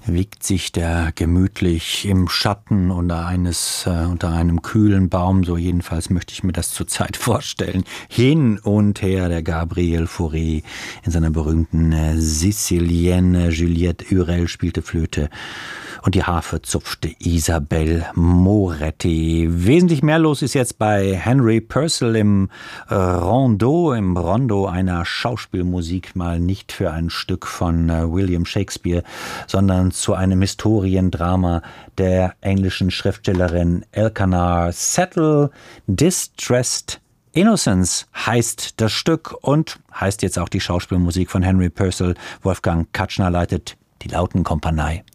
wiegt sich der gemütlich im Schatten unter einem kühlen Baum, so jedenfalls möchte ich mir das zurzeit vorstellen. Hin und her der Gabriel Fauré in seiner berühmten Sicilienne. Juliette Hurel spielte Flöte und die Harfe zupfte Isabelle Moretti. Wesentlich mehr los ist jetzt bei Henry Purcell im Rondo einer Schauspielmusik, mal nicht für ein Stück von William Shakespeare, sondern zu einem Historiendrama der englischen Schriftstellerin Elkanah Settle. Distressed Innocence heißt das Stück und heißt jetzt auch die Schauspielmusik von Henry Purcell. Wolfgang Katschner leitet die Lautenkompanie.